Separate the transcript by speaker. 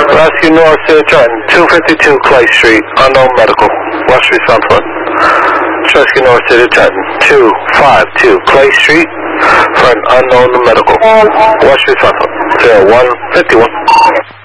Speaker 1: Rescue North to Trenton, 252 Clay Street, unknown medical. What's responsible? Rescue North to Trenton, 252 Clay Street, for an unknown medical. What's responsible? 0151.